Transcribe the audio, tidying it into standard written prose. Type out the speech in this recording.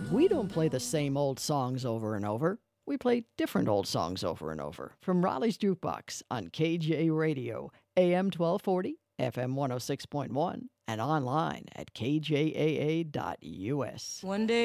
We don't play the same old songs over and over. We play different old songs over and over. From Raleigh's Jukebox on KJ Radio, AM 1240, FM 106.1, and online at kjaa.us. One day